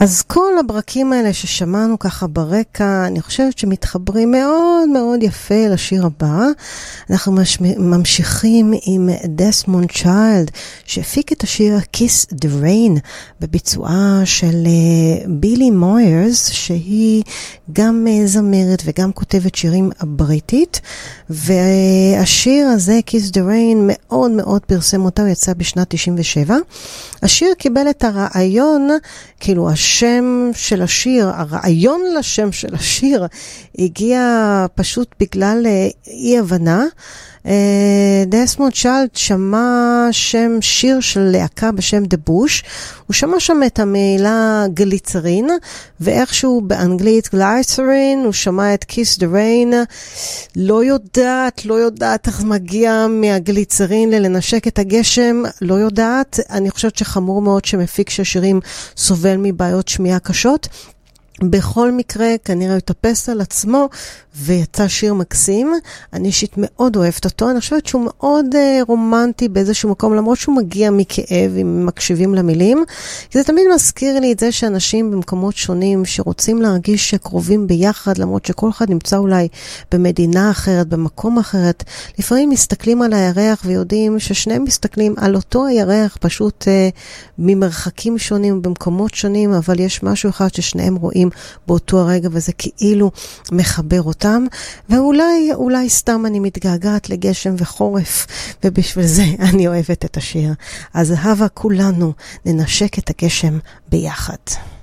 אז כל הברקים האלה ששמענו ככה ברקע, אני חושבת שמתחברים מאוד מאוד יפה לשיר הבא. אנחנו ממשיכים עם דסמונד צ'יילד, שהפיק את השיר Kiss the Rain, בביצועה של בילי מוירס, שהיא גם זמרת וגם כותבת שירים בריטית, והשיר הזה, Kiss the Rain, מאוד מאוד פרסם אותה, הוא יצא בשנת 97. השיר קיבל את הרעיון, כאילו השם של השיר, הרעיון לשם של השיר, הגיע פשוט בגלל אי הבנה. דסמונד צ'יילד שמע שם שיר של להקה בשם The Bush, הוא שמע שם את המילה גליצרין, ואיכשהו באנגלית גליצרין, הוא שמע את Kiss the Rain, לא יודעת איך מגיע מהגליצרין לנשק את הגשם, לא יודעת, אני חושבת שחמור מאוד שמפיק שהשירים סובל מבעיות שמיעה קשות, בכל מקרה, כנראה יתאפס על עצמו, ויצא שיר מקסים. אני אישית מאוד אוהבת אותו. אני חושבת שהוא מאוד רומנטי באיזשהו מקום, למרות שהוא מגיע מכאב, אם מקשיבים למילים. כי זה תמיד מזכיר לי את זה שאנשים במקומות שונים, שרוצים להרגיש שקרובים ביחד, למרות שכל אחד נמצא אולי במדינה אחרת, במקום אחרת. לפעמים מסתכלים על הירח ויודעים ששניהם מסתכלים על אותו הירח, פשוט ממרחקים שונים, במקומות שונים, אבל יש משהו אחד ששניהם רואים באותו הרגע, וזה כאילו מחבר אותם, ואולי סתם אני מתגעגעת לגשם וחורף, ובשביל זה אני אוהבת את השיר. אז הבה כולנו ננשק את הגשם ביחד.